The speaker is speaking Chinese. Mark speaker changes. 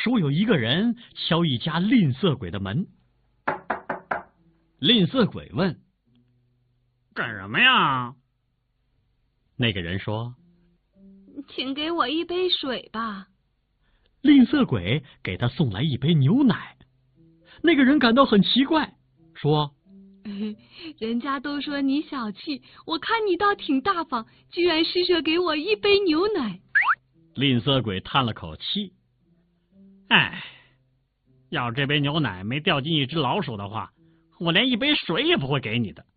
Speaker 1: 说有一个人敲一家吝啬鬼的门。吝啬鬼问：“
Speaker 2: 干什么呀？”
Speaker 1: 那个人说：“
Speaker 3: 请给我一杯水吧。”
Speaker 1: 吝啬鬼给他送来一杯牛奶。那个人感到很奇怪，说：“
Speaker 3: 人家都说你小气，我看你倒挺大方，居然施舍给我一杯牛奶。”
Speaker 1: 吝啬鬼叹了口气：“
Speaker 2: 哎，要这杯牛奶没掉进一只老鼠的话，我连一杯水也不会给你的。